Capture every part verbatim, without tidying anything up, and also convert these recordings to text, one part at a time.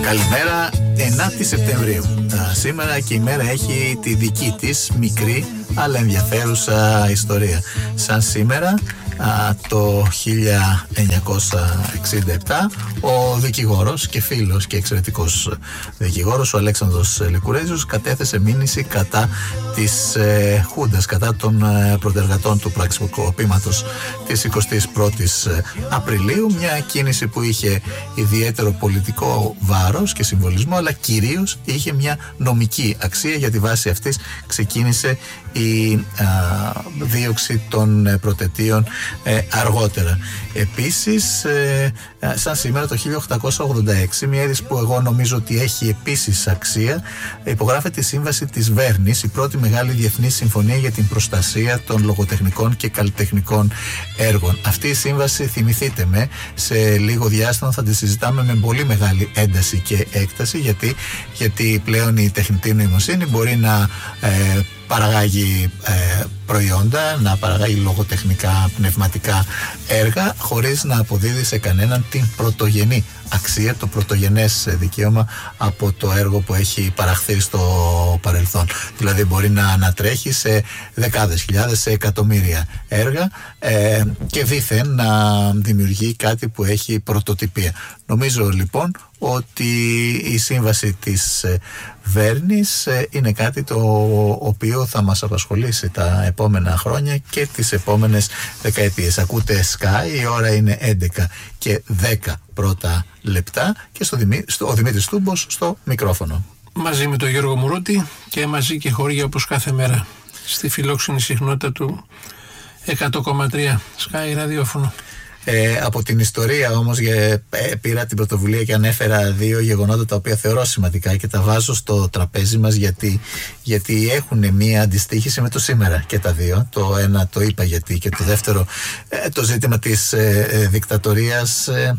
Καλημέρα, ενάτη Σεπτεμβρίου. Σήμερα και η μέρα έχει τη δική της μικρή αλλά ενδιαφέρουσα ιστορία. Σαν σήμερα το χίλια εννιακόσια εξήντα επτά ο δικηγόρος και φίλος και εξαιρετικός δικηγόρος ο Αλέξανδρος Λικουρέζος κατέθεσε μήνυση κατά της ε, Χούντας, κατά των ε, πρωτεργατών του πραξικοπήματος της εικοστής πρώτης Απριλίου, μια κίνηση που είχε ιδιαίτερο πολιτικό βάρος και συμβολισμό, αλλά κυρίως είχε μια νομική αξία. Για τη βάση αυτής ξεκίνησε η α, δίωξη των πρωτετίων ε, αργότερα. Επίσης, ε, σαν σήμερα το χίλια οκτακόσια ογδόντα έξι, μια είδηση που εγώ νομίζω ότι έχει επίσης αξία, υπογράφεται η Σύμβαση της Βέρνης, η πρώτη μεγάλη διεθνή συμφωνία για την προστασία των λογοτεχνικών και καλλιτεχνικών έργων. Αυτή η σύμβαση, θυμηθείτε με, σε λίγο διάστημα θα τη συζητάμε με πολύ μεγάλη ένταση και έκταση, γιατί, γιατί πλέον η τεχνητή νοημοσύνη μπορεί να ε, παραγάγει ε, προϊόντα, να παραγάγει λογοτεχνικά, πνευματικά έργα, χωρίς να αποδίδει σε κανέναν την πρωτογενή αξία, το πρωτογενές δικαίωμα από το έργο που έχει παραχθεί στο παρελθόν. Δηλαδή μπορεί να ανατρέχει σε δεκάδες χιλιάδες, σε εκατομμύρια έργα ε, και δήθεν να δημιουργεί κάτι που έχει πρωτοτυπία. Νομίζω λοιπόν ότι η σύμβαση της Βέρνης είναι κάτι το οποίο θα μας απασχολήσει τα επόμενα χρόνια και τις επόμενες δεκαετίες. Ακούτε Sky, η ώρα είναι έντεκα και δέκα πρώτα λεπτά και στο Δημή, στο, ο Δημήτρης Τούμπος στο μικρόφωνο. Μαζί με τον Γιώργο Μουρούτη και μαζί και χωριά όπως κάθε μέρα στη φιλόξενη συχνότητα του εκατό κόμμα τρία Sky ραδιόφωνο. Ε, από την ιστορία όμως ε, πήρα την πρωτοβουλία και ανέφερα δύο γεγονότα τα οποία θεωρώ σημαντικά και τα βάζω στο τραπέζι μας, γιατί, γιατί έχουν μία αντιστοίχηση με το σήμερα και τα δύο. Το ένα το είπα γιατί, και το δεύτερο ε, το ζήτημα της ε, ε, δικτατορίας. ε,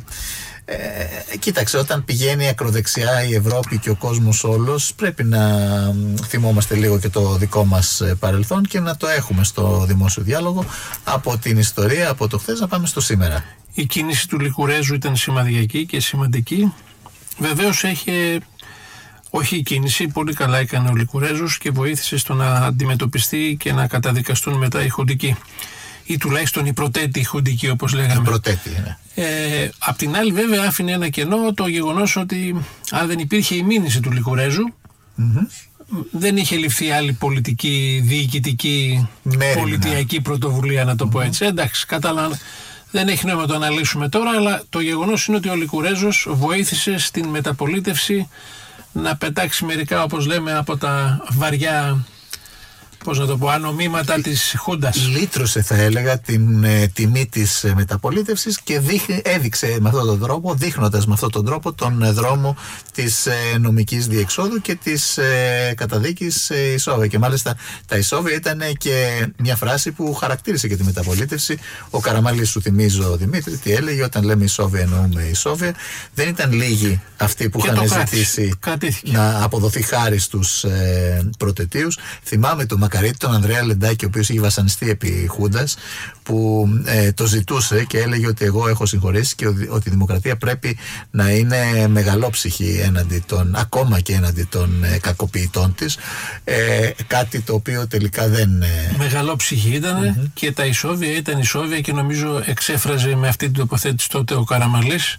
Ε, κοίταξε, όταν πηγαίνει ακροδεξιά η Ευρώπη και ο κόσμος όλος, πρέπει να θυμόμαστε λίγο και το δικό μας παρελθόν και να το έχουμε στο δημόσιο διάλογο, από την ιστορία, από το χθες να πάμε στο σήμερα. Η κίνηση του Λικουρέζου ήταν σημαδιακή και σημαντική. Βεβαίως έχει, όχι η κίνηση, πολύ καλά έκανε ο Λικουρέζος και βοήθησε στο να αντιμετωπιστεί και να καταδικαστούν μετά οι χουντικοί, ή τουλάχιστον η πρωτέτη χουντική, όπως λέγαμε. Η πρωτέτη, ναι. Ε, απ' την άλλη βέβαια άφηνε ένα κενό το γεγονός ότι αν δεν υπήρχε η μήνυση του Λικουρέζου, mm-hmm. δεν είχε ληφθεί άλλη πολιτική, διοικητική, Μέρινα. πολιτιακή πρωτοβουλία, να το mm-hmm. πω έτσι. Εντάξει, κατάλαβα, δεν έχει νόημα να το αναλύσουμε τώρα, αλλά το γεγονός είναι ότι ο Λικουρέζος βοήθησε στην μεταπολίτευση να πετάξει μερικά, όπως λέμε, από τα βαριά, πώς να το πω, ανομήματα της Χούντας. Λύτρωσε, θα έλεγα, την ε, τιμή της ε, μεταπολίτευσης και δείχ, έδειξε με αυτόν τον τρόπο, δείχνοντας με αυτόν τον τρόπο τον ε, δρόμο της ε, νομικής διεξόδου και της ε, καταδίκης ε, ισόβια. Και μάλιστα τα ισόβια ήταν και μια φράση που χαρακτήρισε και τη μεταπολίτευση. Ο Καραμαλής, σου θυμίζω, Δημήτρη, τι έλεγε: όταν λέμε ισόβια εννοούμε ισόβια. Δεν ήταν λίγοι αυτοί που και είχαν ζητήσει κράτησε. να αποδοθεί χάρη στους ε, πρωτετίους. Θυμάμαι το Μακαρίτη, τον Ανδρέα Λεντάκη, ο οποίος είχε βασανιστεί επί Χούντας, που ε, το ζητούσε και έλεγε ότι εγώ έχω συγχωρήσει και ότι η δημοκρατία πρέπει να είναι μεγαλόψυχη έναντι των, ακόμα και έναντι των ε, κακοποιητών της, ε, κάτι το οποίο τελικά δεν... Ε... Μεγαλόψυχη ήταν mm-hmm. και τα ισόβια ήταν ισόβια, και νομίζω εξέφραζε με αυτή την τοποθέτηση τότε ο Καραμαλής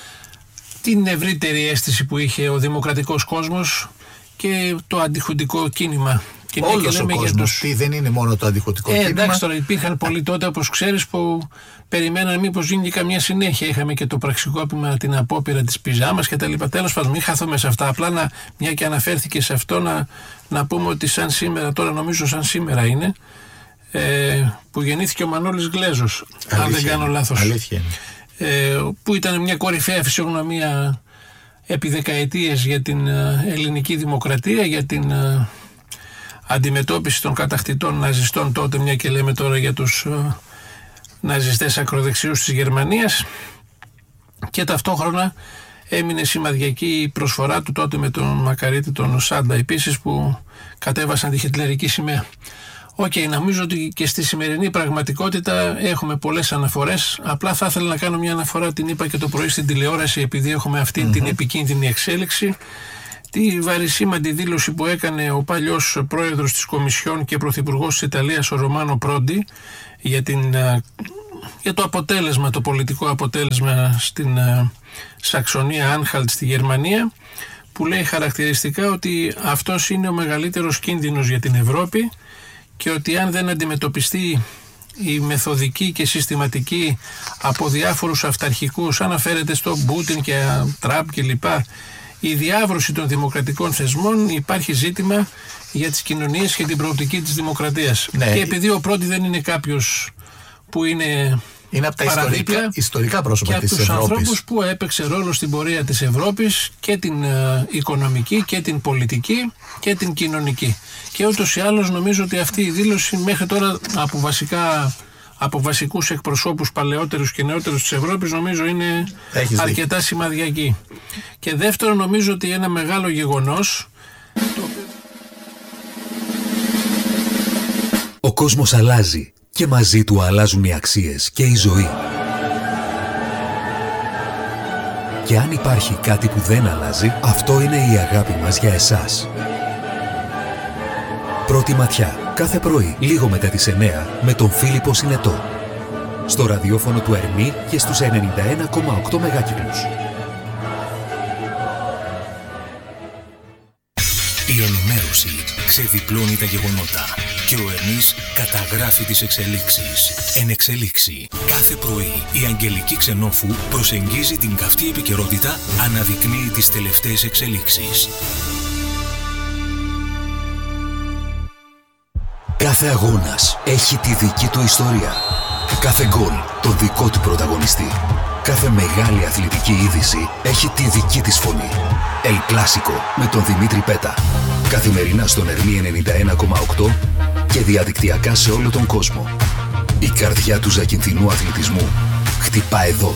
την ευρύτερη αίσθηση που είχε ο δημοκρατικός κόσμος και το αντιχουντικό κίνημα. Όλος ο κόσμος, τους... τι δεν είναι μόνο το αντιχωτικό ε, κίνημα. Εντάξει, τώρα υπήρχαν πολλοί τότε, όπως ξέρεις, που περιμέναν μήπως γίνει και καμία συνέχεια. Είχαμε και το πραξικόπημα, την απόπειρα της πιζάμας και τα λοιπά. Τέλος πάντων, μην χαθούμε σε αυτά. Απλά να, μια και αναφέρθηκε σε αυτό, να, να πούμε ότι σαν σήμερα, τώρα νομίζω σαν σήμερα είναι, ε, που γεννήθηκε ο Μανώλης Γλέζος, αλήθεια, αν δεν κάνω λάθος. Αλήθεια είναι. Ε, που ήταν μια κορυφαία φυσιογνωμία επί δεκαετίες για την ε, ελληνική δημοκρατία, για την ε, αντιμετώπιση των κατακτητών ναζιστών τότε, μια και λέμε τώρα για τους ε, ναζιστές ακροδεξιούς της Γερμανίας, και ταυτόχρονα έμεινε σημαδιακή η προσφορά του τότε με τον Μακαρίτη, τον Σάντα επίσης, που κατέβασαν τη χιτλερική σημαία. Οκ, okay, νομίζω ότι και στη σημερινή πραγματικότητα έχουμε πολλές αναφορές. Απλά θα ήθελα να κάνω μια αναφορά, την είπα και το πρωί στην τηλεόραση, επειδή έχουμε αυτή mm-hmm. την επικίνδυνη εξέλιξη. Τη βαρισίμαντη δήλωση που έκανε ο παλιός πρόεδρος της Κομισιόν και πρωθυπουργός της Ιταλίας, ο Ρωμάνο Πρόντι, για, την, για το αποτέλεσμα, το πολιτικό αποτέλεσμα στην Σαξονία Άνχαλτ στη Γερμανία, που λέει χαρακτηριστικά ότι αυτός είναι ο μεγαλύτερος κίνδυνος για την Ευρώπη και ότι αν δεν αντιμετωπιστεί η μεθοδική και συστηματική από διάφορους αυταρχικούς, αναφέρεται στο Πούτιν και Τραμπ κλπ, η διάβρωση των δημοκρατικών θεσμών, υπάρχει ζήτημα για τις κοινωνίες και την προοπτική της δημοκρατίας. Ναι. Και επειδή ο Πρόντι δεν είναι κάποιος που είναι... Είναι από τα ιστορικά, ιστορικά πρόσωπα της Ευρώπης. Και από τους ανθρώπους που έπαιξε ρόλο στην πορεία της Ευρώπης και την ε, οικονομική και την πολιτική και την κοινωνική. Και ούτως ή άλλως νομίζω ότι αυτή η δήλωση μέχρι τώρα από, βασικά, από βασικούς εκπροσώπους παλαιότερους και νεότερους της Ευρώπης νομίζω είναι Έχεις αρκετά δει. σημαδιακή. Και δεύτερον, νομίζω ότι ένα μεγάλο γεγονός... Ο κόσμος αλλάζει. Και μαζί του αλλάζουν οι αξίες και η ζωή. Και αν υπάρχει κάτι που δεν αλλάζει, αυτό είναι η αγάπη μας για εσάς. Πρώτη ματιά, κάθε πρωί, λίγο μετά τις εννιά, με τον Φίλιππο Συνετό. Στο ραδιόφωνο του Ερμή και στους ενενήντα ένα κόμμα οκτώ μεγάκυκλους. Η ενημέρωση ξεδιπλώνει τα γεγονότα και ο Ερμής καταγράφει τις εξελίξεις. Εν εξελίξει. Κάθε πρωί η Αγγελική Ξενόφου προσεγγίζει την καυτή επικαιρότητα, αναδεικνύει τις τελευταίες εξελίξεις. Κάθε αγώνας έχει τη δική του ιστορία. Κάθε γκολ το δικό του πρωταγωνιστή. Κάθε μεγάλη αθλητική είδηση έχει τη δική της φωνή. El Clásico με τον Δημήτρη Πέτα. Καθημερινά στον Ερμή ενενήντα ένα κόμμα οκτώ και διαδικτυακά σε όλο τον κόσμο. Η καρδιά του ζακυνθινού αθλητισμού χτυπά εδώ.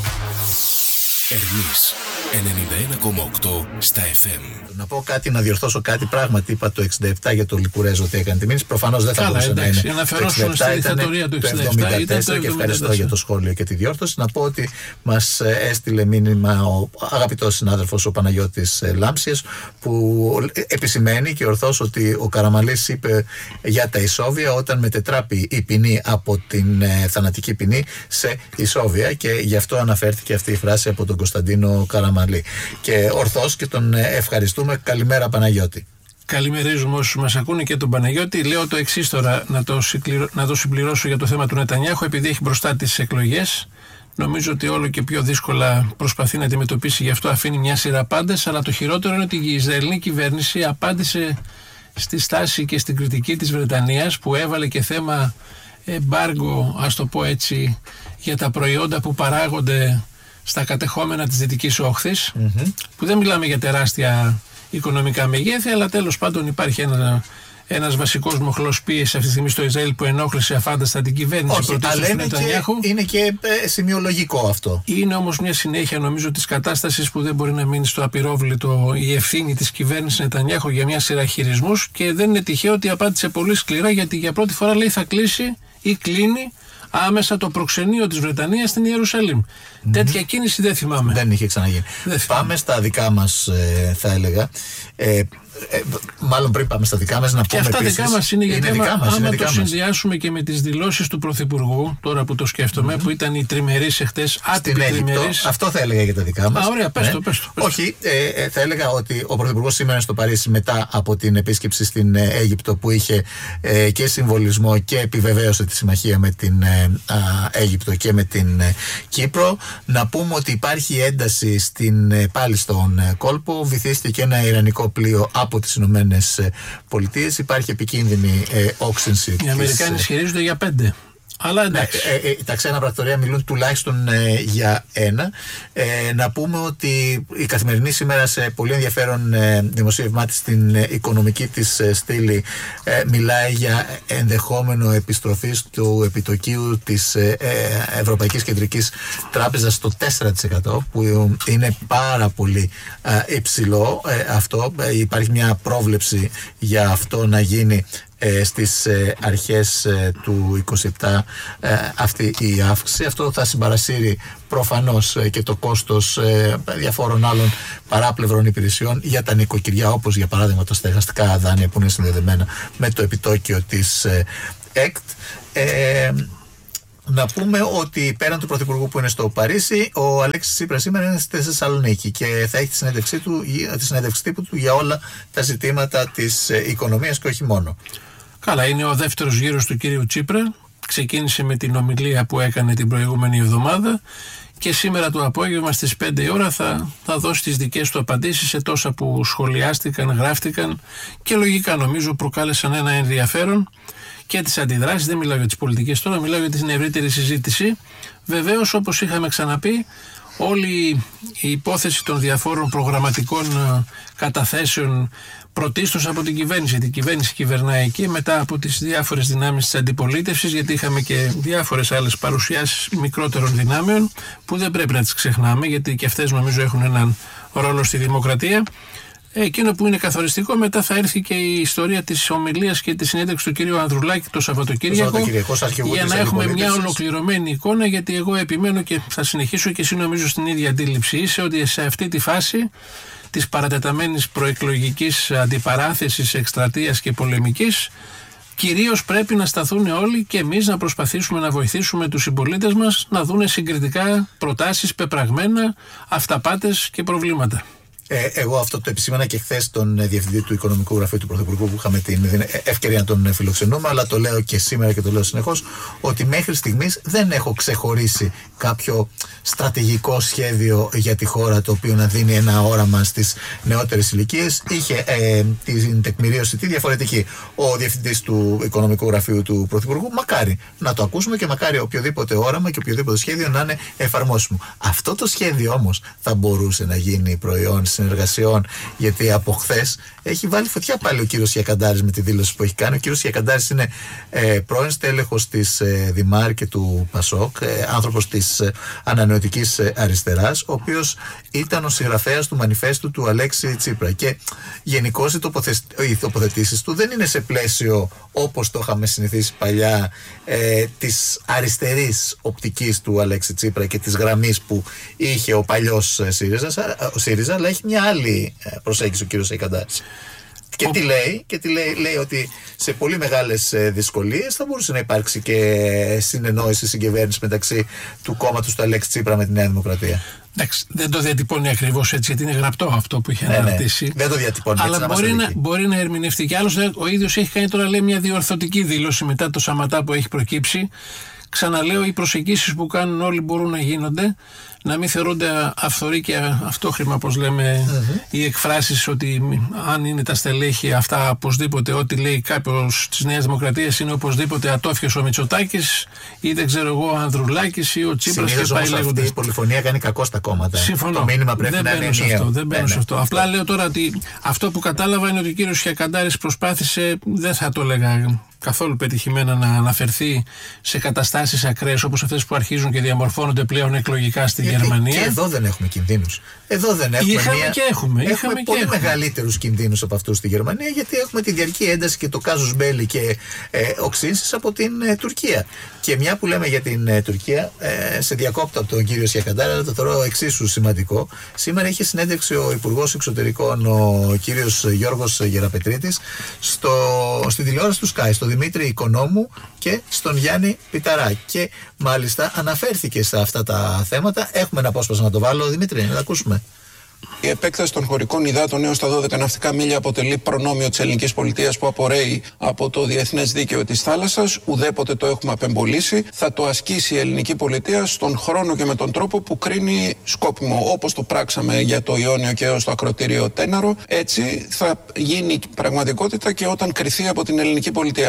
Ερμής ενενήντα ένα κόμμα οκτώ στα εφ εμ. Να πω κάτι, να διορθώσω κάτι. Πράγματι είπα το εξήντα επτά για το Λικουρέζο ότι έκανε τη μήνυση. Προφανώς δεν θα Καλά, μπορούσε εντάξει, να είναι. Το εξήντα επτά ήταν το εβδομήντα τέσσερα και ευχαριστώ για το σχόλιο και τη διόρθωση. Να πω ότι μας έστειλε μήνυμα ο αγαπητός συνάδελφος ο Παναγιώτης Λάμψιας, που επισημαίνει και ορθώς ότι ο Καραμανλής είπε για τα ισόβια όταν μετετράπη η ποινή από την ε, θανατική ποινή σε ισόβια, και γι' αυτό αναφέρθηκε αυτή η φράση από τον Κωνσταντίνο Καραμανλή. Και ορθώς και τον ευχαριστούμε. Καλημέρα Παναγιώτη. Καλημερίζουμε όσους μας ακούνε και τον Παναγιώτη. Λέω το εξής τώρα, να το, συκληρω... να το συμπληρώσω για το θέμα του Νετανιάχου, επειδή έχει μπροστά τις εκλογές. Νομίζω ότι όλο και πιο δύσκολα προσπαθεί να αντιμετωπίσει, γι' αυτό αφήνει μια σειρά πάντες. Αλλά το χειρότερο είναι ότι η Ισραηλινή κυβέρνηση απάντησε στη στάση και στην κριτική της Βρετανίας, που έβαλε και θέμα εμπάργκο, ας το πω έτσι, για τα προϊόντα που παράγονται στα κατεχόμενα της Δυτικής Όχθης, mm-hmm. που δεν μιλάμε για τεράστια οικονομικά μεγέθη, αλλά τέλος πάντων υπάρχει ένα, ένας βασικός μοχλός πίεσης αυτή τη στιγμή στο Ισραήλ που ενόχλησε αφάνταστα την κυβέρνηση. Όχι, αλλά είναι και, είναι και ε, σημειολογικό αυτό. Είναι όμως μια συνέχεια, νομίζω, της κατάστασης που δεν μπορεί να μείνει στο απειρόβλητο η ευθύνη της κυβέρνησης Νετανιάχου για μια σειρά χειρισμούς, και δεν είναι τυχαίο ότι απάντησε πολύ σκληρά, γιατί για πρώτη φορά λέει θα κλείσει ή κλείνει άμεσα το προξενείο της Βρετανίας στην Ιερουσαλήμ. Mm-hmm. Τέτοια κίνηση δεν θυμάμαι. Δεν είχε ξαναγίνει. Δεν Πάμε στα δικά μας, ε, θα έλεγα. Ε, ε, μάλλον πριν πάμε στα δικά μας, να πούμε επίσης. Και αυτά επίσης, δικά μας είναι, γιατί είναι άμα, μας, άμα είναι το μας. συνδυάσουμε και με τις δηλώσεις του Πρωθυπουργού, τώρα που το σκέφτομαι, mm-hmm. που ήταν οι τριμερείς εχθές, άτυποι τριμερείς. Αυτό θα έλεγα για τα δικά μας. Α, ωραία, πες ναι. το, πες το, πες το. Όχι, ε, ε, θα έλεγα ότι ο Πρωθυπουργός σήμερα στο Παρίσι, μετά από την επίσκεψη στην ε, Αίγυπτο, που είχε ε, και συμβολισμό και επιβεβαίωσε τη συμμαχία με την ε, α, Αίγυπτο και με την ε, Κύπρο, να πούμε ότι υπάρχει ένταση στην, ε, πάλι στον ε, κόλπο. Βυθίστηκε και ένα ιρανικό πλοίο από τις Ηνωμένες Πολιτείες. Υπάρχει επικίνδυνη ε, όξυνση. Οι Αμερικάνοι ισχυρίζονται για πέντε. Αλλά εντάξει. Ε, ε, τα ξένα πρακτορία μιλούν τουλάχιστον ε, για ένα. Ε, να πούμε ότι η Καθημερινή σήμερα σε πολύ ενδιαφέρον ε, δημοσίευμά της στην ε, οικονομική της ε, στήλη ε, μιλάει για ενδεχόμενο επιστροφής του επιτοκίου της ε, ε, Ευρωπαϊκής Κεντρικής Τράπεζας στο τέσσερα τοις εκατό, που είναι πάρα πολύ ε, υψηλό ε, αυτό. Ε, υπάρχει μια πρόβλεψη για αυτό να γίνει ε, στις ε, αρχές ε, του είκοσι επτά ε, αυτή η αύξηση. Αυτό θα συμπαρασύρει προφανώς ε, και το κόστος ε, διαφόρων άλλων παράπλευρων υπηρεσιών για τα νοικοκυριά, όπως για παράδειγμα τα στεγαστικά δάνεια που είναι συνδεδεμένα με το επιτόκιο της ε, ΕΚΤ. Ε, Να πούμε ότι πέραν του Πρωθυπουργού που είναι στο Παρίσι, ο Αλέξης Τσίπρας σήμερα είναι στη Θεσσαλονίκη και θα έχει τη συνέντευξή του, τη συνέντευξη τύπου του για όλα τα ζητήματα της οικονομίας και όχι μόνο. Καλά, είναι ο δεύτερος γύρος του κύριου Τσίπρα. Ξεκίνησε με την ομιλία που έκανε την προηγούμενη εβδομάδα και σήμερα το απόγευμα στις πέντε η ώρα θα, θα δώσει τις δικές του απαντήσεις σε τόσα που σχολιάστηκαν, γράφτηκαν και λογικά νομίζω προκάλεσαν ένα ενδιαφέρον και τις αντιδράσεις. Δεν μιλάω για τις πολιτικές τώρα, μιλάω για την ευρύτερη συζήτηση. Βεβαίως, όπως είχαμε ξαναπεί, όλη η υπόθεση των διαφόρων προγραμματικών καταθέσεων πρωτίστως από την κυβέρνηση. Την κυβέρνηση κυβερνάει εκεί, μετά από τις διάφορες δυνάμεις της αντιπολίτευσης, γιατί είχαμε και διάφορες άλλες παρουσιάσεις μικρότερων δυνάμεων που δεν πρέπει να τις ξεχνάμε, γιατί και αυτές νομίζω έχουν έναν ρόλο στη δημοκρατία. Εκείνο που είναι καθοριστικό, μετά θα έρθει και η ιστορία της ομιλίας και της συνέντευξης του κυρίου Ανδρουλάκη το Σαββατοκύριακο, για να έχουμε μια ολοκληρωμένη εικόνα, γιατί εγώ επιμένω και θα συνεχίσω και εσύ νομίζω στην ίδια αντίληψη είσαι, ότι σε αυτή τη φάση της παρατεταμένης προεκλογικής αντιπαράθεσης, εκστρατείας και πολεμικής, κυρίως πρέπει να σταθούν όλοι και εμείς να προσπαθήσουμε να βοηθήσουμε τους συμπολίτες μας να δούνε συγκριτικά προτάσεις, πεπραγμένα, αυταπάτες και προβλήματα. Ε, εγώ αυτό το επισήμανα και χθες τον διευθυντή του Οικονομικού Γραφείου του Πρωθυπουργού, που είχαμε την ευκαιρία να τον φιλοξενούμε, αλλά το λέω και σήμερα και το λέω συνεχώς, ότι μέχρι στιγμής δεν έχω ξεχωρίσει κάποιο στρατηγικό σχέδιο για τη χώρα το οποίο να δίνει ένα όραμα στις νεότερες ηλικίες. Είχε ε, την τεκμηρίωση τη διαφορετική ο διευθυντής του Οικονομικού Γραφείου του Πρωθυπουργού. Μακάρι να το ακούσουμε και μακάρι οποιοδήποτε όραμα και οποιοδήποτε σχέδιο να είναι εφαρμόσιμο. Αυτό το σχέδιο όμως θα μπορούσε να γίνει προϊόν συνεργασιών, γιατί από χθες έχει βάλει φωτιά πάλι ο κύριος Γιακαντάρης με τη δήλωση που έχει κάνει. Ο κύριος Γιακαντάρης είναι ε, πρώην στέλεχος της ε, Δημάρ και του Πασόκ, ε, άνθρωπος της ε, ανανεωτικής ε, αριστεράς, ο οποίος ήταν ο συγγραφέας του μανιφέστου του Αλέξη Τσίπρα και γενικώς οι, τοποθεσ... οι τοποθετήσεις του δεν είναι σε πλαίσιο, όπως το είχαμε συνηθίσει παλιά, ε, της αριστερής οπτικής του Αλέξη Τσίπρα και της γραμμής που είχε ο παλιός ε, ΣΥΡΙΖΑ, ο ΣΥΡΙΖΑ, αλλά έχει μια άλλη προσέγγιση ο κύριος Γιακαντάρης. Και τι λέει, και τι λέει, λέει ότι σε πολύ μεγάλες δυσκολίες θα μπορούσε να υπάρξει και συνεννόηση, συγκυβέρνηση μεταξύ του κόμματος του Αλέξη Τσίπρα με τη Νέα Δημοκρατία. Εντάξει, δεν το διατυπώνει ακριβώς έτσι, γιατί είναι γραπτό αυτό που είχε ναι, αναρτήσει. Ναι, δεν το διατυπώνει έτσι. Αλλά μπορεί να, μπορεί να ερμηνευτεί. Και άλλωστε ο ίδιος έχει κάνει τώρα, λέει, μια διορθωτική δήλωση μετά το Σαματά που έχει προκύψει. Ξαναλέω, οι προσεγγίσεις που κάνουν όλοι μπορούν να γίνονται, να μην θεωρούνται αυθοροί και αυτόχρημα, όπως λέμε, mm-hmm. οι εκφράσεις ότι αν είναι τα στελέχη αυτά οπωσδήποτε, ό,τι λέει κάποιος της Νέας Δημοκρατίας είναι οπωσδήποτε ατόφιος ο Μητσοτάκης ή δεν ξέρω εγώ ο Ανδρουλάκης ή ο Τσίπρας και πάει λέγοντας. Αυτή η πολυφωνία κάνει κακό στα κόμματα. Συμφωνώ. Το μήνυμα πρέπει δεν να είναι σε αυτό, δεν μπαίνω ναι, σε αυτό. ναι. Απλά λέω τώρα ότι αυτό που κατάλαβα είναι ότι ο κύριος Γιακαντάρης προσπάθησε, δεν θα το έλεγα καθόλου πετυχημένα, να αναφερθεί σε καταστάσεις ακραίες όπως αυτές που αρχίζουν και διαμορφώνονται πλέον εκλογικά στη Γιατί Γερμανία. Και εδώ δεν έχουμε κινδύνους. Εδώ δεν έχουμε Είχαμε μια... και έχουμε. Έχουμε Είχαμε πολύ και έχουμε. μεγαλύτερους κινδύνους από αυτούς στη Γερμανία, γιατί έχουμε τη διαρκή ένταση και το κάζους μπέλι και ε, οξύνσεις από την ε, Τουρκία. Και μια που λέμε για την ε, Τουρκία, ε, σε διακόπτω από τον κύριο Γιακαντάρη, αλλά το θεωρώ εξίσου σημαντικό. Σήμερα είχε συνέντευξη ο Υπουργός Εξωτερικών, ο κύριος Γιώργος Γεραπετρίτης, στο, στην τηλεόραση του Sky, στο Δημήτρη Οικονόμου και στον Γιάννη Πιταρά. Και μάλιστα αναφέρθηκε σε αυτά τα θέματα. Έχουμε ένα απόσπασμα να το βάλω, Δημήτρη, να τα ακούσουμε. Η επέκταση των χωρικών υδάτων έως τα δώδεκα ναυτικά μίλια αποτελεί προνόμιο της ελληνικής πολιτείας που απορρέει από το διεθνές δίκαιο της θάλασσας. Ουδέποτε το έχουμε απεμπολίσει. Θα το ασκήσει η ελληνική πολιτεία στον χρόνο και με τον τρόπο που κρίνει σκόπιμο. Όπως το πράξαμε για το Ιόνιο και έως το ακροτήριο Τέναρο, έτσι θα γίνει πραγματικότητα και όταν κριθεί από την ελληνική πολιτεία.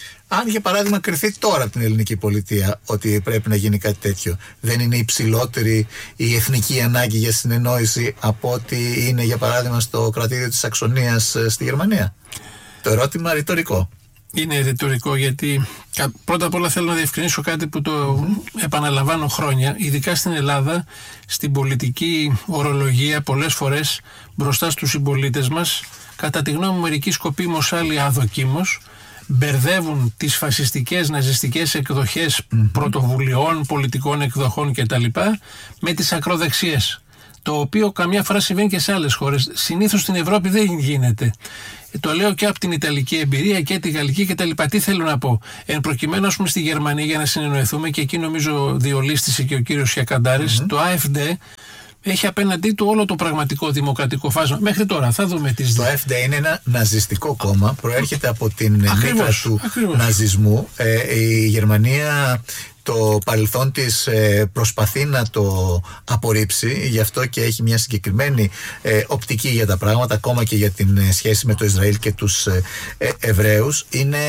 Αν για παράδειγμα κριθεί τώρα από την ελληνική πολιτεία ότι πρέπει να γίνει κάτι τέτοιο, δεν είναι υψηλότερη η εθνική ανάγκη για συνεννόηση από ότι είναι για παράδειγμα στο κρατήδιο της Σαξονίας στη Γερμανία? Το ερώτημα ρητορικό. Είναι ρητορικό, γιατί πρώτα απ' όλα θέλω να διευκρινίσω κάτι που το mm-hmm. επαναλαμβάνω χρόνια, ειδικά στην Ελλάδα, στην πολιτική ορολογία πολλές φορές μπροστά στους συμπολίτες μας, κατά τη γνώμη μου μερικοί σκοπίμως, άλλοι αδοκίμως, μπερδεύουν τις φασιστικές, ναζιστικές εκδοχές mm-hmm. πρωτοβουλειών, πολιτικών εκδοχών κτλ. Με τις ακροδεξιές. Το οποίο καμιά φορά συμβαίνει και σε άλλες χώρες. Συνήθως στην Ευρώπη δεν γίνεται. Το λέω και από την Ιταλική εμπειρία και τη Γαλλική κτλ. Τι θέλω να πω. Εν προκειμένου, ας πούμε, στη Γερμανία, για να συνεννοηθούμε, και εκεί νομίζω διολίστησε και ο κύριος Σιακαντάρης, mm-hmm. το Α Εφ Ντι έχει απέναντί του όλο το πραγματικό δημοκρατικό φάσμα. Μέχρι τώρα θα δούμε τις... Το Α Εφ Ντι είναι ένα ναζιστικό κόμμα, προέρχεται από την μήτρα του ακριβώς. ναζισμού. Ε, η Γερμανία το παρελθόν της ε, προσπαθεί να το απορρίψει, γι' αυτό και έχει μια συγκεκριμένη ε, οπτική για τα πράγματα, ακόμα και για την ε, σχέση με το Ισραήλ και τους ε, ε, Εβραίους. Είναι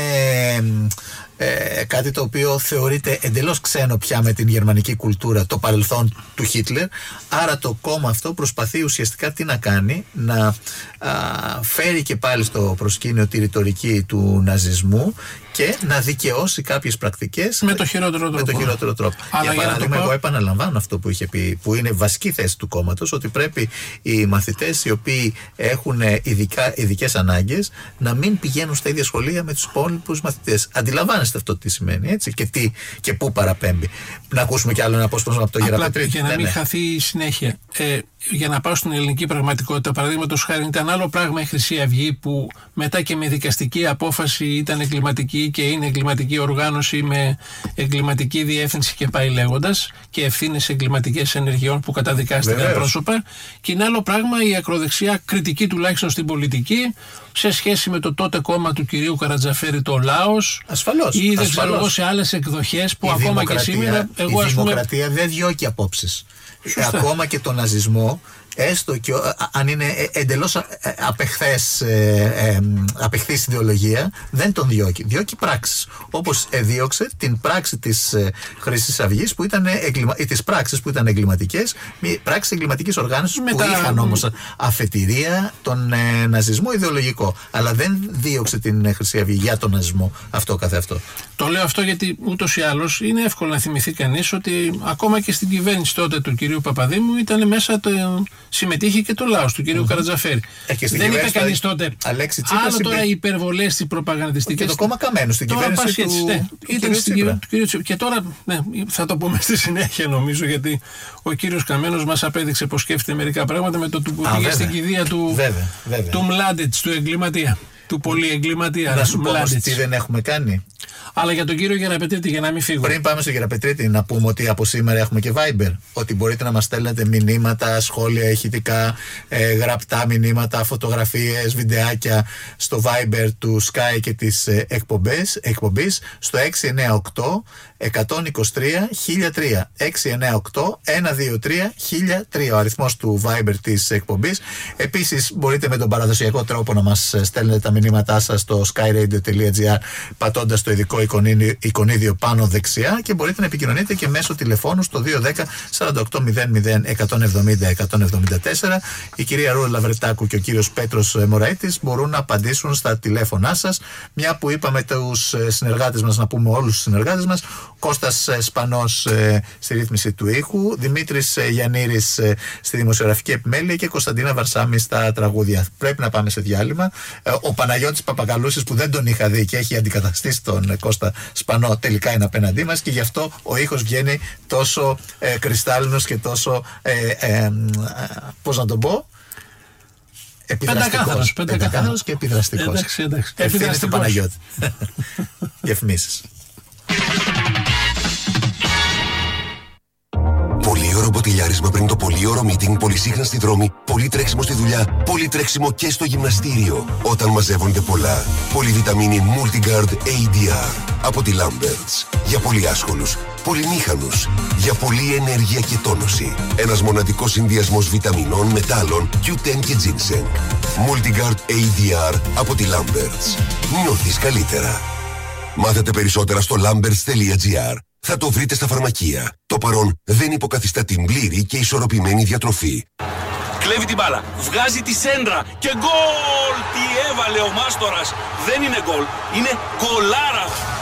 ε, κάτι το οποίο θεωρείται εντελώς ξένο πια με την γερμανική κουλτούρα, το παρελθόν του Χίτλερ. Άρα το κόμμα αυτό προσπαθεί ουσιαστικά τι να κάνει, να α, φέρει και πάλι στο προσκήνιο τη ρητορική του ναζισμού και να δικαιώσει κάποιες πρακτικές με το χειρότερο τρόπο. Με το χειρότερο τρόπο. Για παράδειγμα, εγώ επαναλαμβάνω αυτό που είχε πει, που είναι βασική θέση του κόμματος, ότι πρέπει οι μαθητές οι οποίοι έχουν ειδικές ανάγκες να μην πηγαίνουν στα ίδια σχολεία με τους υπόλοιπους μαθητές. Αντιλαμβάνεστε αυτό τι σημαίνει, έτσι, και, τι, και πού παραπέμπει. Να ακούσουμε κι άλλο ένα απόσπασμα από το Γεραπετρίτη. Για να ναι, μην ναι. χαθεί η συνέχεια. Ε, για να πάω στην ελληνική πραγματικότητα, παραδείγματος χάρη, ήταν άλλο πράγμα η Χρυσή Αυγή, που μετά και με δικαστική απόφαση ήταν εγκληματική και είναι εγκληματική οργάνωση με εγκληματική διεύθυνση και πάει λέγοντας, και ευθύνες εγκληματικές ενεργειών που καταδικάστηκαν πρόσωπα. Και είναι άλλο πράγμα η ακροδεξιά κριτική, τουλάχιστον στην πολιτική, σε σχέση με το τότε κόμμα του κυρίου Καρατζαφέρη, το Λάος. Ασφαλώς. Ή δεν ξέρω εγώ σε άλλες εκδοχές που η ακόμα και σήμερα. Εγώ, η ας πούμε, δημοκρατία δεν διώκει απόψεις. Ακόμα και τον ναζισμό, έστω και αν είναι εντελώς απεχθές, ε, ε, απεχθής ιδεολογία, δεν τον διώκει. Διώκει πράξεις. Όπως εδίωξε την πράξη της ε, Χρυσής Αυγής, που ήταν εγκλημα... ή τις πράξεις που ήταν εγκληματικές, πράξεις εγκληματικής οργάνωσης που τα... είχαν όμως αφετηρία τον ε, ναζισμό ιδεολογικό. Αλλά δεν δίωξε την Χρυσή Αυγή για τον ναζισμό αυτό καθεαυτό. Το λέω αυτό γιατί ούτως ή άλλως είναι εύκολο να θυμηθεί κανείς ότι ακόμα και στην κυβέρνηση τότε του κυρίου Παπαδήμου ήταν μέσα το. Συμμετείχε και το Λάος του κυρίου mm-hmm. Καρατζαφέρη. Δεν είπε κανείς τότε. Αλέξη Τσίπρα, άλλο τώρα οι υπερβολές, τις προπαγανδιστικές. Και το κόμμα Καμένου στην κυβέρνηση του, έτσι, ναι. του, ήταν στην κυβέρνηση του κυρίου Τσίπρα. Και τώρα, ναι, θα το πούμε στη συνέχεια νομίζω, γιατί ο κύριος Καμένος μας απέδειξε πως σκέφτεται μερικά πράγματα με το που πήγε στην κηδεία του, του Μλάντετς, του εγκληματία. Του πολυεγκληματία. Να σου πω όμως τι δεν έχουμε κάνει. Αλλά για τον κύριο Γεραπετρίτη, για να μην φύγω. Πριν πάμε στο Γεραπετρίτη, να πούμε ότι από σήμερα έχουμε και Viber. Ότι μπορείτε να μας στέλνετε μηνύματα, σχόλια, ηχητικά, ε, γραπτά μηνύματα, φωτογραφίες, βιντεάκια στο Viber του Sky και της ε, εκπομπής στο έξι εννιά οκτώ εκατόν είκοσι τρία χίλια τρία. έξι εννιά οκτώ εκατόν είκοσι τρία χίλια τρία ο αριθμός του Viber της εκπομπής. Επίσης μπορείτε με τον παραδοσιακό τρόπο να μας στέλνετε τα μηνύματά σας στο skyradio.gr πατώντας το ειδικό εικονίδιο πάνω δεξιά, και μπορείτε να επικοινωνείτε και μέσω τηλεφώνου στο δύο ένα μηδέν σαράντα οκτώ μηδέν μηδέν εκατόν εβδομήντα εκατόν εβδομήντα τέσσερα. Η κυρία Ρούλα Λαβρετάκου και ο κύριος Πέτρος Μωραΐτης μπορούν να απαντήσουν στα τηλέφωνά σας. Μια που είπαμε τους συνεργάτες μας, να πούμε όλους τους συνεργάτες μας: Κώστας Σπανός ε, στη ρύθμιση του ήχου, Δημήτρης ε, Γιαννήρης ε, στη δημοσιογραφική επιμέλεια και Κωνσταντίνα Βαρσάμι στα τραγούδια. Πρέπει να πάμε σε διάλειμμα. Ε, ο Παναγιώτης Παπακαλούσης, που δεν τον είχα δει και έχει αντικαταστήσει τον ε, Κώστα Σπανό, τελικά είναι απέναντί μας, και γι' αυτό ο ήχος βγαίνει τόσο ε, κρυστάλλινος και τόσο ε, ε, ε, πώς να τον πω, επιδραστικός. Πεντακάθαρος και επιδραστικός. Εντάξει, εντάξει. Ευθύνη του Παναγιώτη. Διαφημίσεις. Πολύωρο μποτιλιάρισμα πριν το πολύωρο meeting, πολυσύχνα στη δρόμη, πολύ τρέξιμο στη δουλειά, πολύ τρέξιμο και στο γυμναστήριο. Όταν μαζεύονται πολλά, πολυβιταμίνη Multigard έι ντι αρ από τη Lamberts. Για πολύ άσχολους, πολυμήχανους, για πολλή ενέργεια και τόνωση. Ένας μοναδικός συνδυασμός βιταμινών, μετάλλων, κιου τεν και ginseng. Multigard έι ντι αρ από τη Lamberts. Νιώθεις καλύτερα. Μάθετε περισσότερα στο lamberts τελεία gr. Θα το βρείτε στα φαρμακεία. Το παρόν δεν υποκαθιστά την πλήρη και ισορροπημένη διατροφή. Κλέβει την μπάλα, βγάζει τη σέντρα και γκολ! Τι έβαλε ο Μάστορας! Δεν είναι γκολ, είναι γκολάρα!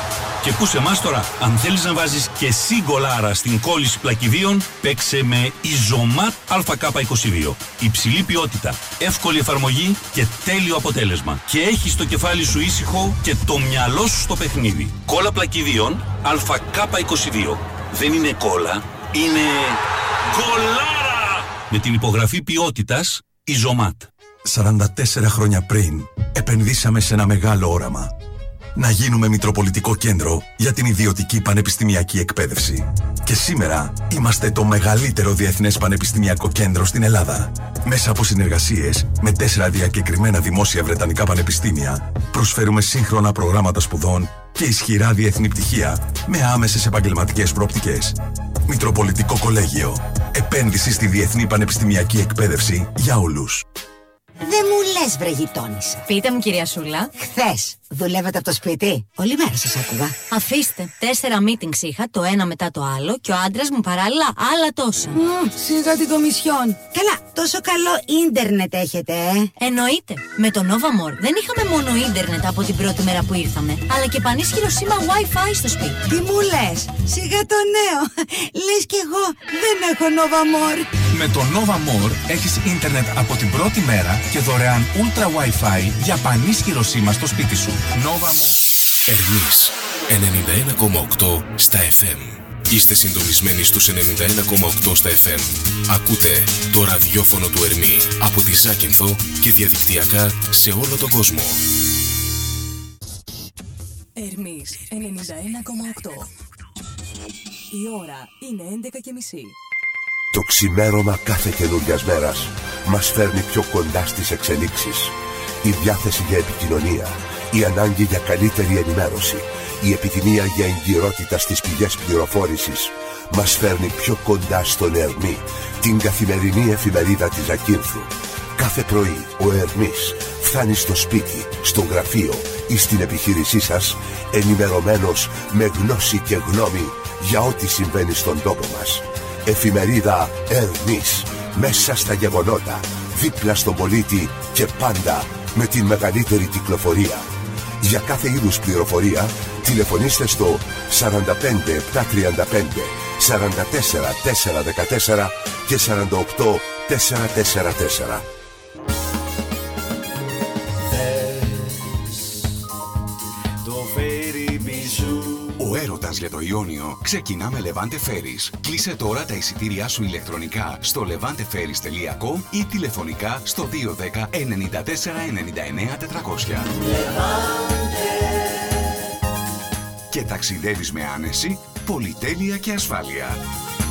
Και πού σε εμάς τώρα, αν θέλεις να βάζεις και εσύ γκολάρα στην κόλληση πλακιδίων, παίξε με Ιζωμάτ Α Κ είκοσι δύο. Υψηλή ποιότητα, εύκολη εφαρμογή και τέλειο αποτέλεσμα. Και έχεις το κεφάλι σου ήσυχο και το μυαλό σου στο παιχνίδι. Κόλλα πλακιδίων Α Κ είκοσι δύο. Δεν είναι κόλλα, είναι γκολάρα! Με την υπογραφή ποιότητας Ιζωμάτ. σαράντα τέσσερα χρόνια πριν επενδύσαμε σε ένα μεγάλο όραμα. Να γίνουμε Μητροπολιτικό Κέντρο για την ιδιωτική πανεπιστημιακή εκπαίδευση. Και σήμερα είμαστε το μεγαλύτερο διεθνές πανεπιστημιακό κέντρο στην Ελλάδα. Μέσα από συνεργασίες με τέσσερα διακεκριμένα δημόσια βρετανικά πανεπιστήμια, προσφέρουμε σύγχρονα προγράμματα σπουδών και ισχυρά διεθνή πτυχία με άμεσες επαγγελματικές προοπτικές. Μητροπολιτικό Κολέγιο. Επένδυση στη διεθνή πανεπιστημιακή εκπαίδευση για όλους. Δεν μου λες, βρε γειτόνισσα. Πείτε μου, κυρία Σούλα. Χθες δουλεύατε από το σπίτι? Όλη μέρα σας άκουγα. Αφήστε. Τέσσερα meetings είχα, το ένα μετά το άλλο, και ο άντρας μου παράλληλα άλλα τόσα. Mm, σιγά την κομισιόν. Καλά, τόσο καλό ίντερνετ έχετε, ε. Εννοείται. Με το Nova More δεν είχαμε μόνο ίντερνετ από την πρώτη μέρα που ήρθαμε, αλλά και πανίσχυρο σήμα Wi-Fi στο σπίτι. Τι μου λες? Σιγά το νέο. Λες κι εγώ δεν έχω Nova More. Με το Nova More έχεις ίντερνετ από την πρώτη μέρα και δωρεάν Ultra Wi-Fi για πανίσχυρο σήμα στο σπίτι σου. Nova More. Ερμής ενενήντα ένα κόμμα οκτώ στα εφ εμ. Είστε συντονισμένοι στους ενενήντα ένα κόμμα οκτώ στα εφ εμ. Ακούτε το ραδιόφωνο του Ερμή από τη Ζάκυνθο και διαδικτυακά σε όλο τον κόσμο. Ερμής ενενήντα ένα κόμμα οκτώ. Η ώρα είναι έντεκα και μισή. Το ξημέρωμα κάθε καινούριας μέρας μας φέρνει πιο κοντά στις εξελίξεις. Η διάθεση για επικοινωνία, η ανάγκη για καλύτερη ενημέρωση, η επιθυμία για εγκυρότητα στις πηγές πληροφόρησης μας φέρνει πιο κοντά στον Ερμή, την καθημερινή εφημερίδα της Ζακύνθου. Κάθε πρωί ο Ερμής φτάνει στο σπίτι, στο γραφείο ή στην επιχείρησή σας ενημερωμένος με γνώση και γνώμη για ό,τι συμβαίνει στον τόπο μας. Εφημερίδα Ερμής, μέσα στα γεγονότα, δίπλα στον πολίτη και πάντα με την μεγαλύτερη κυκλοφορία. Για κάθε είδους πληροφορία τηλεφωνήστε στο σαράντα πέντε επτακόσια τριάντα πέντε σαράντα τέσσερα τετρακόσια δεκατέσσερα και σαράντα οκτώ τετρακόσια σαράντα τέσσερα. Ο έρωτας για το Ιόνιο ξεκινά με Levante Ferries. Κλείσε τώρα τα εισιτήριά σου ηλεκτρονικά στο levante ferries τελεία com ή τηλεφωνικά στο δύο ένα μηδέν εννιά τέσσερα εννιά εννιά τετρακόσια. Και ταξιδεύεις με άνεση, πολυτέλεια και ασφάλεια.